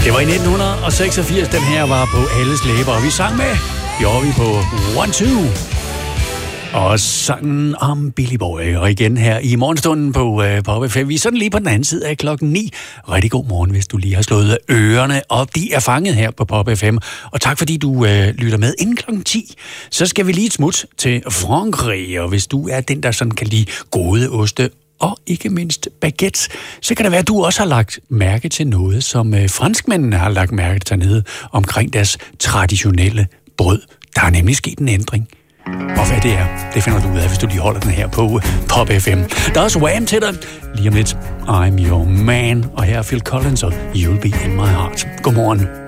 Det var i 1986, den her var på alles læber, og vi sang med. Gjorde vi på 1-2. Og sangen om Billy Boy. Og igen her i morgenstunden på Pop FM. Vi er sådan lige på den anden side af klokken 9. Rigtig god morgen, hvis du lige har slået ørerne op. De er fanget her på Pop FM. Og tak fordi du lytter med inden klokken 10. Så skal vi lige et smut til Frankrig. Og hvis du er den, der sådan kan lide gode oste og ikke mindst baguette, så kan det være, at du også har lagt mærke til noget, som franskmændene har lagt mærke til nede omkring deres traditionelle brød. Der er nemlig sket en ændring. Og hvad det er, det finder du ud af, hvis du lige holder den her på Pop FM. Der er også Wham til dig. Lige om lidt, I'm Your Man. Og her er Phil Collins og You'll Be In My Heart. Godmorgen.